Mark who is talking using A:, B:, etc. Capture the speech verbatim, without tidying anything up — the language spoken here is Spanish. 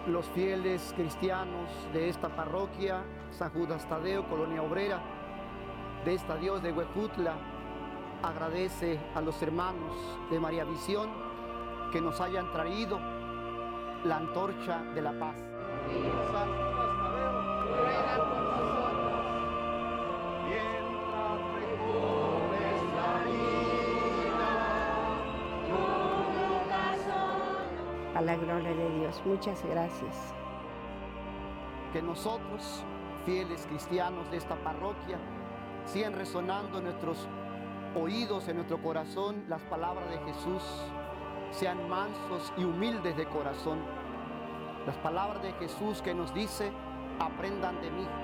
A: los fieles cristianos de esta parroquia, San Judas Tadeo, Colonia Obrera, de esta Dios de Huejutla, agradece a los hermanos de María Visión que nos hayan traído la antorcha de la paz. San Judas Tadeo, ruega por nosotros. Mientras recorres la vida, tu corazón.
B: A la gloria de Dios, muchas gracias.
A: Que nosotros, fieles cristianos de esta parroquia, sigan resonando en nuestros oídos, en nuestro corazón, las palabras de Jesús. Sean mansos y humildes de corazón. Las palabras de Jesús que nos dice: aprendan de mí,